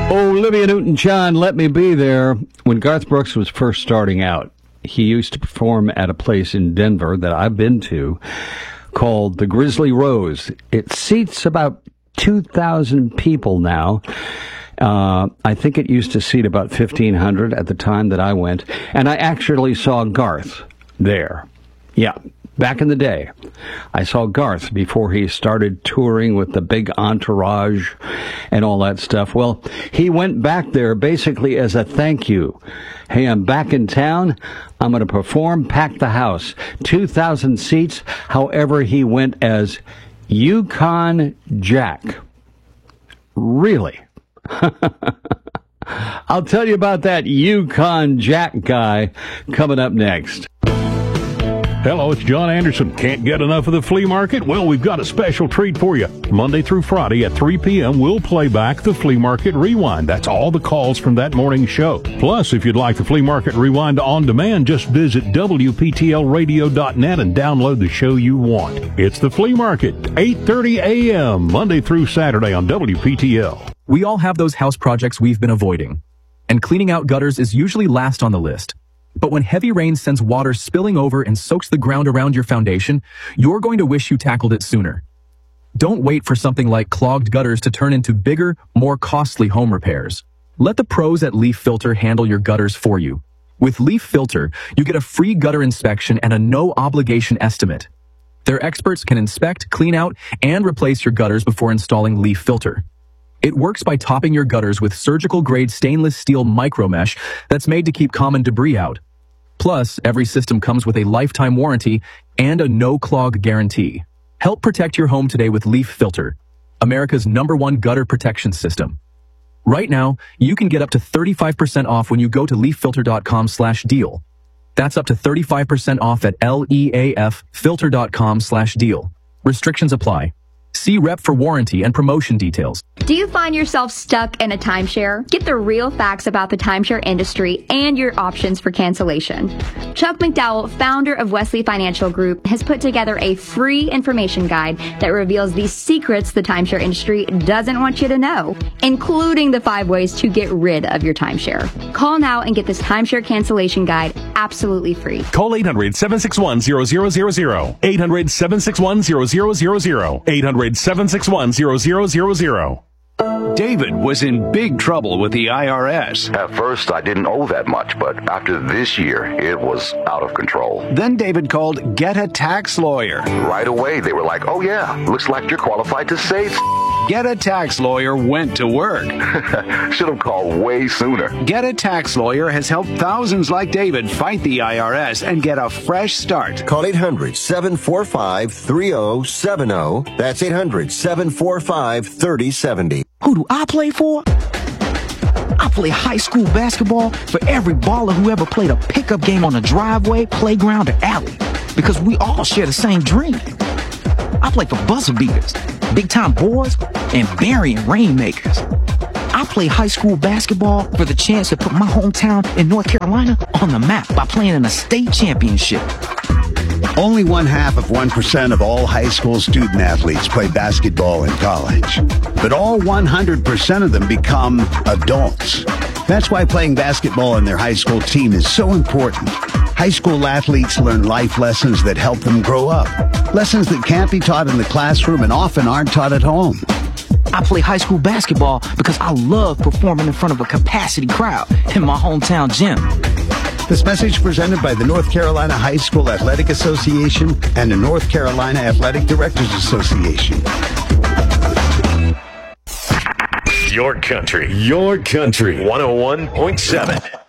Olivia Newton-John, Let Me Be There. When Garth Brooks was first starting out, he used to perform at a place in Denver that I've been to called the Grizzly Rose. It seats about 2,000 people now. I think it used to seat about 1,500 at the time that I went. And I actually saw Garth there. Yeah, back in the day. I saw Garth before he started touring with the big entourage and all that stuff. Well, he went back there basically as a thank you. Hey, I'm back in town. I'm going to perform, pack the house. 2,000 seats. However, he went as Yukon Jack. Really? I'll tell you about that Yukon Jack guy coming up next. Hello, it's John Anderson. Can't get enough of the flea market? Well, we've got a special treat for you. Monday through Friday at 3 p.m., we'll play back the Flea Market Rewind. That's all the calls from that morning's show. Plus, if you'd like the Flea Market Rewind on demand, just visit WPTLradio.net and download the show you want. It's the Flea Market, 8:30 a.m., Monday through Saturday on WPTL. We all have those house projects we've been avoiding, and cleaning out gutters is usually last on the list. But when heavy rain sends water spilling over and soaks the ground around your foundation, you're going to wish you tackled it sooner. Don't wait for something like clogged gutters to turn into bigger, more costly home repairs. Let the pros at Leaf Filter handle your gutters for you. With Leaf Filter, you get a free gutter inspection and a no-obligation estimate. Their experts can inspect, clean out, and replace your gutters before installing Leaf Filter. It works by topping your gutters with surgical-grade stainless steel micromesh that's made to keep common debris out. Plus, every system comes with a lifetime warranty and a no-clog guarantee. Help protect your home today with Leaf Filter, America's #1 gutter protection system. Right now, you can get up to 35% off when you go to leaffilter.com/deal. That's up to 35% off at leaffilter.com/deal. Restrictions apply. See rep for warranty and promotion details. Do you find yourself stuck in a timeshare? Get the real facts about the timeshare industry and your options for cancellation. Chuck McDowell, founder of Wesley Financial Group, has put together a free information guide that reveals the secrets the timeshare industry doesn't want you to know, including the 5 ways to get rid of your timeshare. Call now and get this timeshare cancellation guide absolutely free. Call 800-761-0000. 800-761-0000. 800-761-0000. David was in big trouble with the IRS. At first, I didn't owe that much, but after this year, it was out of control. Then David called Get a Tax Lawyer. Right away, they were like, oh yeah, looks like you're qualified to save. Get a Tax Lawyer went to work. Should have called way sooner. Get a Tax Lawyer has helped thousands like David fight the IRS and get a fresh start. Call 800-745-3070. That's 800-745-3070. Who do I play for? I play high school basketball for every baller who ever played a pickup game on a driveway, playground, or alley. Because we all share the same dream. I play for buzzer beaters, big-time boards, and burying rainmakers. I play high school basketball for the chance to put my hometown in North Carolina on the map by playing in a state championship. Only 0.5% of all high school student athletes play basketball in college. But all 100% of them become adults. That's why playing basketball in their high school team is so important. High school athletes learn life lessons that help them grow up. Lessons that can't be taught in the classroom and often aren't taught at home. I play high school basketball because I love performing in front of a capacity crowd in my hometown gym. This message presented by the North Carolina High School Athletic Association and the North Carolina Athletic Directors Association. Your country. 101.7.